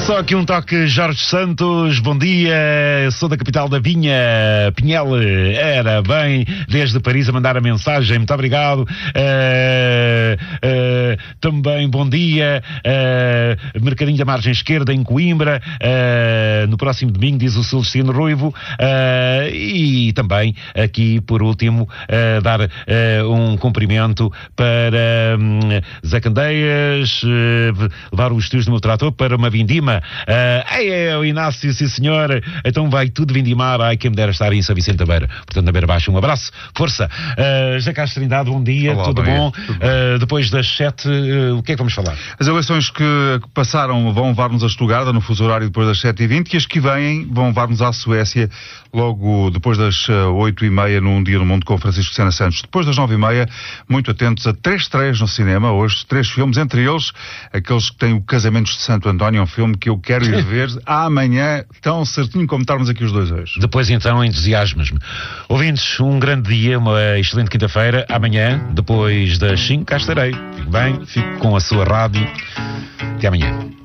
Só aqui um toque, Jorge Santos, bom dia, sou da capital da Vinha, Pinhel, era bem, desde Paris a mandar a mensagem, muito obrigado, também bom dia, Mercadinho da Margem Esquerda em Coimbra, no próximo domingo, diz o Celestino Ruivo, e também aqui, por último, dar um cumprimento para Zé Candeias, levar os tios do meu trator para uma vindima. O Inácio, sim senhor, então vai tudo vindimar. Ai, quem me dera estar em São Vicente da Beira, portanto na Beira Baixa, um abraço, força. José Castro Trindade, bom dia. Olá, tudo bom? Depois das 7, o que é que vamos falar? As eleições que passaram vão levar-nos a Estugarda no fuso horário depois das 7h20, e as que vêm vão levar-nos à Suécia logo depois das 8h30 num Dia no Mundo com Francisco Sena Santos. Depois das 9h30, muito atentos a 3 estreias no cinema, hoje 3 filmes, entre eles aqueles que têm o Casamentos de Santo António, um filme que eu quero ir ver amanhã, tão certinho como estarmos aqui os dois hoje. Depois então entusiasmas-me. Ouvintes, um grande dia, uma excelente quinta-feira. Amanhã, depois das 5, cá estarei. Fique bem, fique com a sua rádio. Até amanhã.